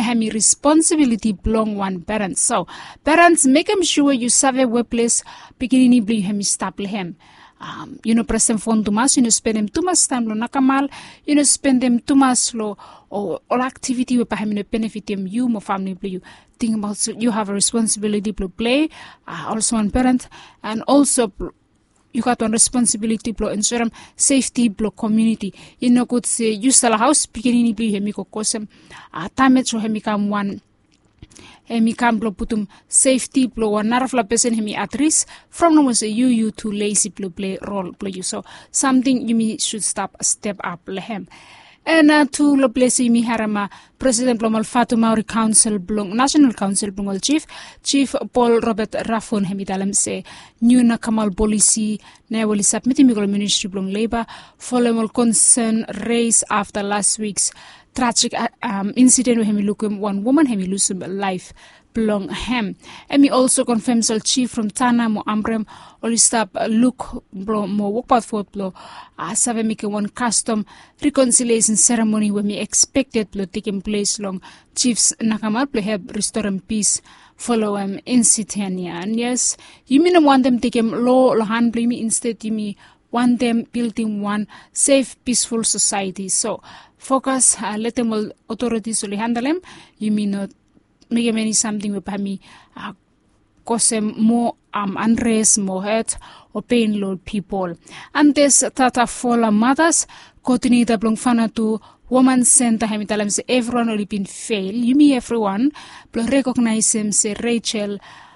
hemi responsibility belong one parent. So parents, make sure you survey workplace beginning bli hemi stop lehem. Press them phone too much, spend them too much time lo nakamal, spend them too much lo or all activity we paham benefit them you more family play you. Think about you have a responsibility to play, also one parent, and also you got one responsibility to ensure safety to community. Could say you sell a house beginning bli hemi ko kosem time so hemi kam one hemi kam blo putum safety blo one narafla person hemi at risk from no say you too lazy blo play role play you. So something you should step up lehem. And to lo place mi harama President Blomal Fatu Maori Council Blong National Council Blongol Chief Paul Robert Raffon hemidalam se new na kamal policy na wali submit mi Ministry Blong Labor following concern raised after last week's tragic incident where hemi lukum one woman hemi lose life belong hem. And me also confirms all chief from Tana mo Ambrem or stop look blo mo work for blo save make one custom reconciliation ceremony when me expected blo taking place long chiefs nakamal blo have restore peace follow incident. And yes, you mean want them take law hand blame me instead you me want them building one safe peaceful society. So focus let them all authorities only handle them. You mean not make many something with me cause more unrest, more hurt or pain load people. And this tata for mothers continue the blong fana to woman center hamitalam say everyone only been fail. You mean everyone but recognize him say Rachel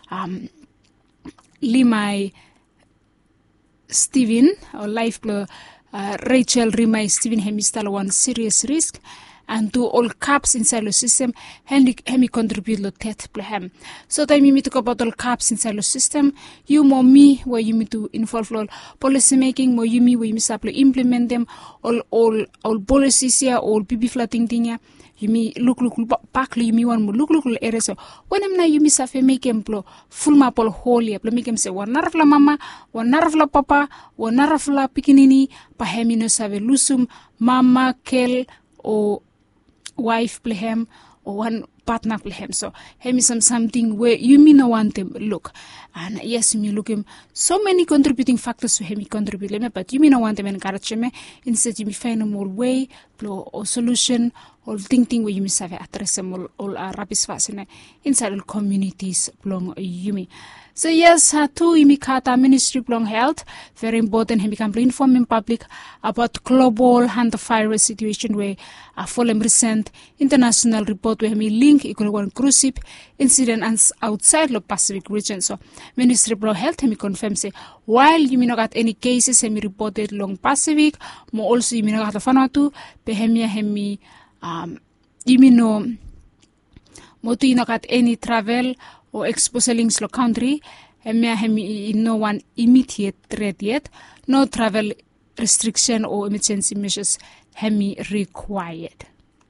Limai Steven or life Rachel Rimai Steven hemistal one serious risk. And to all caps inside the system, hemi contribute lo tet plehem. So time you talk about all caps inside the system, you more me where you me to involve all policy making, more you me where you me implement them, all policies here, all BB flatting thing here. You me look back you me one more look areas. So when I'm na you me safe make em plo full map all whole year, make em say one narafla mama, one narafla papa, one narafla pikinini, pahemi no save lusum, mama, kel or wife plehem or one partner plehem. So him is something where you may not want them look. And yes, you look him so many contributing factors to him contribute, but you may not want them encourage him. Instead, you may find a more way, or solution, or thinking where you may have address them all rapid fast inside all communities belong you may. So yes, to imikata Ministry of Health, very important. He become inform in public about global hantavirus situation where following recent international report where he link equal one cruise ship incident outside the Pacific region. So Ministry of Health he confirm say while you may not got any cases he reported long Pacific, more also you may not got fanatu behemia hemi you may know more to you not got any travel or exposure links to country, and no one immediate threat yet, no travel restriction or emergency measures required.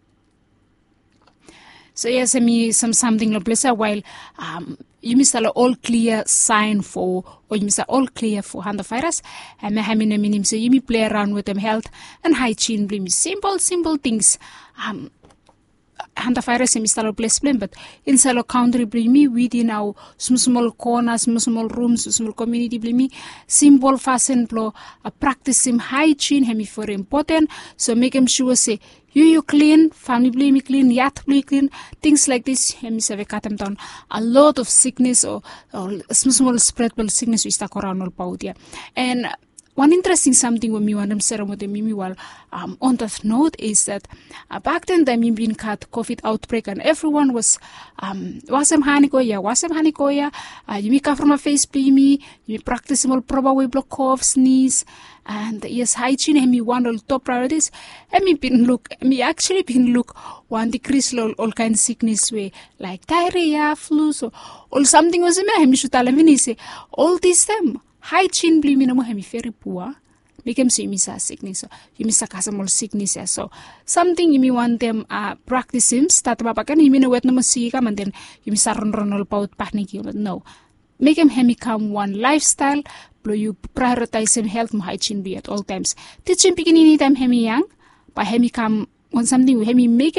So yes, something like this while you miss all clear sign for or you miss all clear for hantavirus, and meaning so you may play around with them health and hygiene, blame simple things. Hantavirus install place blame, but inside our country blame within our small corners, small rooms, small community blame simple fasten blow practice him hygiene hemi for important. So make him sure say you clean, family blame clean, yacht blame clean, things like this. Hemi save cut them down a lot of sickness or small spreadable sickness we stuck around all powder. And one interesting something when me want them ceremony mimi while on that note is that back then the been cut COVID outbreak and everyone was wasam hanikoya you me come from a face me you practice more probably block cough sneeze and yes hygiene me one of top priorities and me actually been look one decrease all kind of sickness way like diarrhea flu so all something was me should tell me say all these them hygiene bli mo hemi very poor became so misa sickness so you misa kasamol sickness so something you want them practice him start babakan you know wet no musika and then you misa ron all paut panic but no make him come one lifestyle blow you prioritize him health hygiene be at all times teaching beginning time hemi young by hemi come on something we hemi make him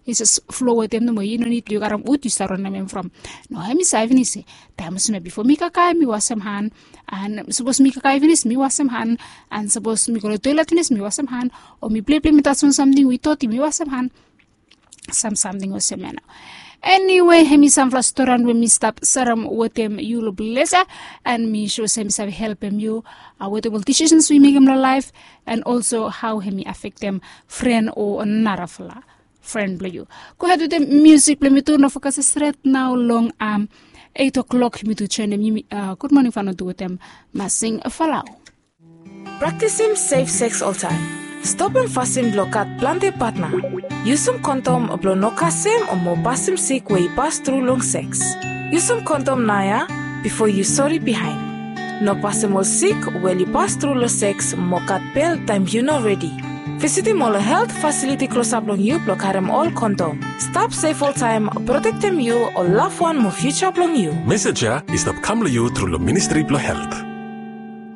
It's just flow with them no more. You don't need to garam ut you start on them from. No, hemi saving is times me before me kakai me wasam han and suppose me kakai finish me wasam han and suppose me go to toilet finish me wasam han or me play me touch on something we thought me wasam han something was a manner. Anyway, hemi sam flastoran when me stop saram with them you bless and me show sem have help them you with the decisions we make in their life and also how hemi affect them friend or narafla friend play you. Go ahead with the music play me to no focus straight now long 8 o'clock me to turn them good morning fun to with them sing a falau. Practicing safe sex all time. Stop and fasten blokat plante partner. Use some condom or blonokasem or more basim sick where you pass through long sex. Use some condom naya before you sorry behind. No pasim or sick where you pass through long sex mokat bell time you not ready. Visit him all health facility close up long you block harem all condom. Stop safe all time, protect them you or love one more future long you. Message is stop come you through the Ministry of Health.